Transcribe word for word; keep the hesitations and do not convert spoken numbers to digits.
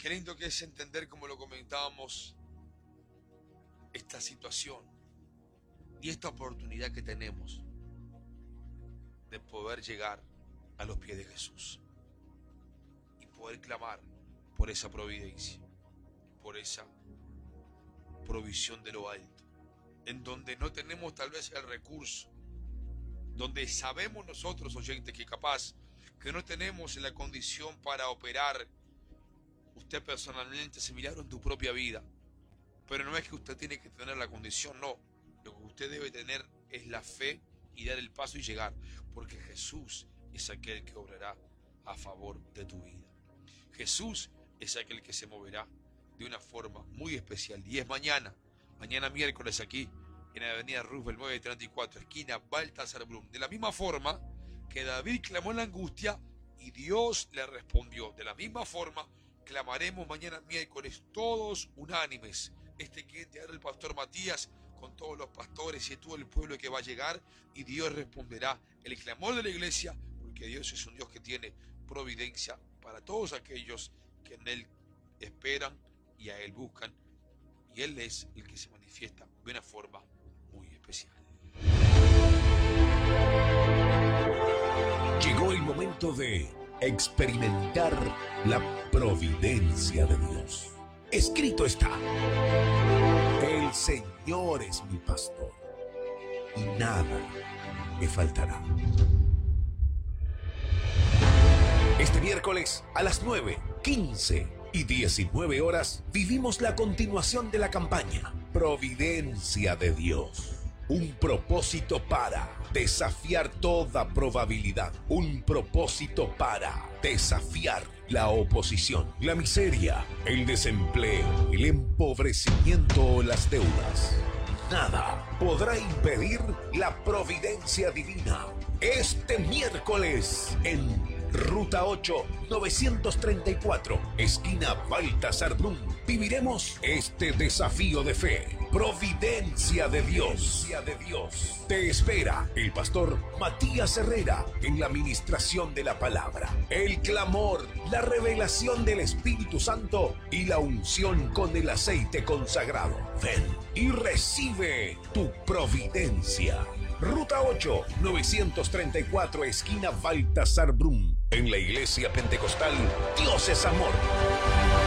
Qué lindo que es entender, como lo comentábamos, esta situación y esta oportunidad que tenemos de poder llegar a los pies de Jesús y poder clamar por esa providencia, por esa provisión de lo alto, en donde no tenemos tal vez el recurso, donde sabemos nosotros, oyentes, que capaz que no tenemos la condición para operar usted personalmente ese milagro en tu propia vida. Pero no es que usted tiene que tener la condición, no. Lo que usted debe tener es la fe y dar el paso y llegar, porque Jesús es aquel que obrará a favor de tu vida. Jesús es aquel que se moverá de una forma muy especial. Y es mañana, mañana miércoles aquí, en la avenida Roosevelt nueve treinta y cuatro, esquina Baltasar Brum. De la misma forma que David clamó en la angustia y Dios le respondió, de la misma forma clamaremos mañana miércoles todos unánimes. Este que te hará el pastor Matías con todos los pastores y todo el pueblo que va a llegar, y Dios responderá el clamor de la iglesia, porque Dios es un Dios que tiene providencia para todos aquellos que en Él esperan y a Él buscan, y Él es el que se manifiesta de una forma muy especial. Llegó el momento de experimentar la providencia de Dios. Escrito está: el Señor es mi pastor y nada me faltará. Este miércoles a las nueve, quince y diecinueve horas vivimos la continuación de la campaña Providencia de Dios. Un propósito para desafiar toda probabilidad. Un propósito para desafiar la oposición, la miseria, el desempleo, el empobrecimiento o las deudas. Nada podrá impedir la providencia divina. Este miércoles en Ruta ocho, novecientos treinta y cuatro, esquina Baltasar Brum, viviremos este desafío de fe. Providencia de Dios. de Dios. Te espera el pastor Matías Herrera en la ministración de la palabra, el clamor, la revelación del Espíritu Santo y la unción con el aceite consagrado. Ven y recibe tu providencia. Ruta ocho, novecientos treinta y cuatro, esquina Baltasar Brum, en la iglesia pentecostal Dios es Amor.